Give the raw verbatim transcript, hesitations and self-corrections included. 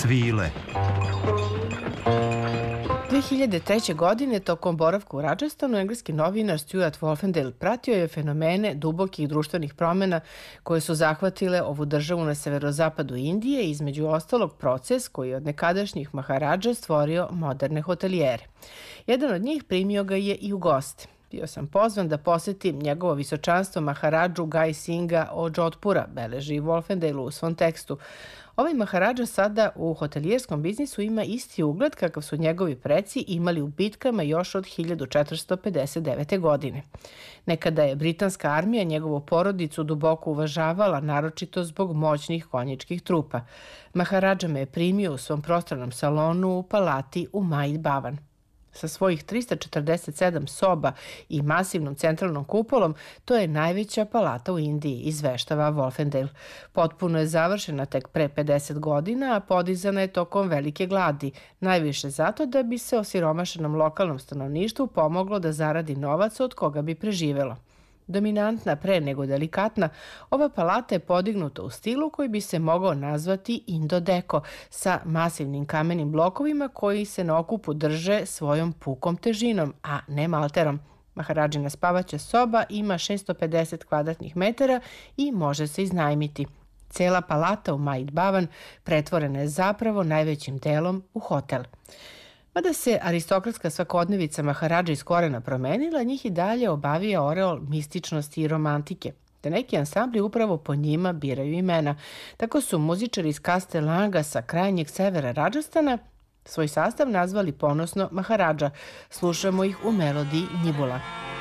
Svile. dve hiljade treće. godine, tokom boravka u Radžastanu, engleski novinar Stuart Wolfendale pratio je fenomene dubokih društvenih promjena koje su zahvatile ovu državu na severozapadu Indije i između ostalog proces koji je od nekadašnjih Maharadža stvorio moderne hotelijere. Jedan od njih primio ga je i u goste. Bio sam pozvan da posetim njegovo visočanstvo Maharadžu Gai Singha od Jodhpura, beleži Wolfendale u svom tekstu. Ovaj Maharadža sada u hotelijerskom biznisu ima isti ugled kakav su njegovi preci imali u bitkama još od hiljadu četiristo pedeset devete. godine. Nekada je britanska armija njegovu porodicu duboko uvažavala, naročito zbog moćnih konjičkih trupa. Maharadža me je primio u svom prostranom salonu u palati u Maid Bhavan. Sa svojih trista četrdeset sedam soba i masivnom centralnom kupolom, to je najveća palata u Indiji, izveštava Wolfendale. Potpuno je završena tek pre pedeset godina, a podizana je tokom velike gladi, najviše zato da bi se osiromašenom lokalnom stanovništvu pomoglo da zaradi novac od koga bi preživelo. Dominantna pre nego delikatna, ova palata je podignuta u stilu koji bi se mogao nazvati Indo-deko, sa masivnim kamenim blokovima koji se na okupu drže svojom pukom težinom, a ne malterom. Maharadžina spavaća soba ima šesto pedeset kvadratnih metara i može se iznajmiti. Cela palata u Maid Bhavan pretvorena je zapravo najvećim delom u hotel. Mada se aristokratska svakodnevica Maharadža iz korena promenila, njih i dalje obavija oreol mističnosti i romantike, te neki ansambli upravo po njima biraju imena. Tako su muzičari iz kaste Langa sa krajnjeg severa Radžastana svoj sastav nazvali ponosno Maharadža. Slušamo ih u melodiji Njibula.